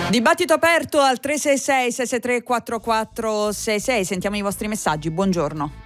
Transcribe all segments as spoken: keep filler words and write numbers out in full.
Dibattito aperto al tre sei sei sei sei tre quattro quattro sei sei. Sentiamo i vostri messaggi. Buongiorno.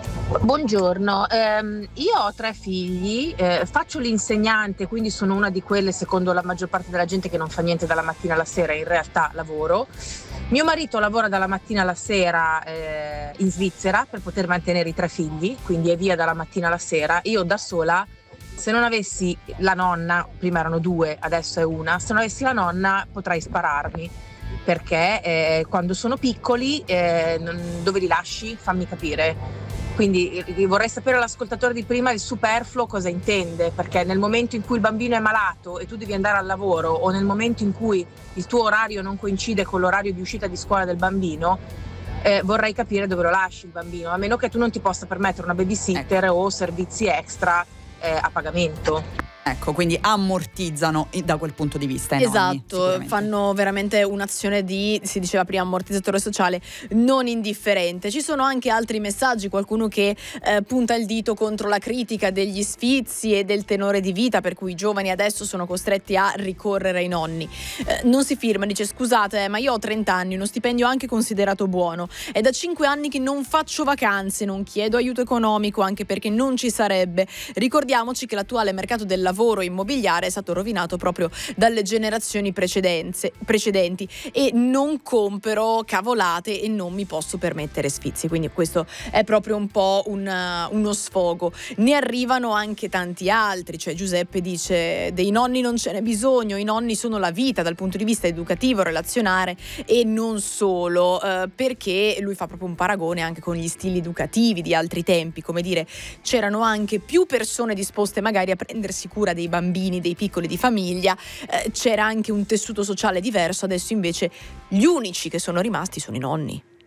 Buongiorno, ehm, io ho tre figli, eh, faccio l'insegnante, quindi sono una di quelle, secondo la maggior parte della gente, che non fa niente dalla mattina alla sera. In realtà lavoro. Mio marito lavora dalla mattina alla sera eh, in Svizzera per poter mantenere i tre figli, quindi è via dalla mattina alla sera. Io da sola, se non avessi la nonna, prima erano due, adesso è una, se non avessi la nonna potrei spararmi, perché eh, quando sono piccoli eh, non, dove li lasci? Fammi capire. Quindi vorrei sapere all'ascoltatore di prima il superfluo cosa intende, perché nel momento in cui il bambino è malato e tu devi andare al lavoro, o nel momento in cui il tuo orario non coincide con l'orario di uscita di scuola del bambino, eh, vorrei capire dove lo lasci il bambino, a meno che tu non ti possa permettere una babysitter ecco. o servizi extra eh, a pagamento. Ecco, quindi ammortizzano da quel punto di vista. Esatto, nonni, fanno veramente un'azione di, si diceva prima, ammortizzatore sociale non indifferente. Ci sono anche altri messaggi, qualcuno che eh, punta il dito contro la critica degli sfizi e del tenore di vita per cui i giovani adesso sono costretti a ricorrere ai nonni. Eh, non si firma, dice: scusate, eh, ma io ho trenta anni, uno stipendio anche considerato buono. È da cinque anni che non faccio vacanze, non chiedo aiuto economico, anche perché non ci sarebbe. Ricordiamoci che l'attuale mercato del lavoro lavoro immobiliare è stato rovinato proprio dalle generazioni precedenti e non compro cavolate e non mi posso permettere sfizi, quindi questo è proprio un po' un, uno sfogo. Ne arrivano anche tanti altri, cioè Giuseppe dice: dei nonni non ce n'è bisogno, i nonni sono la vita dal punto di vista educativo, relazionale e non solo, eh, perché lui fa proprio un paragone anche con gli stili educativi di altri tempi, come dire, c'erano anche più persone disposte magari a prendersi cura dei bambini, dei piccoli di famiglia, eh, c'era anche un tessuto sociale diverso. Adesso invece gli unici che sono rimasti sono i nonni.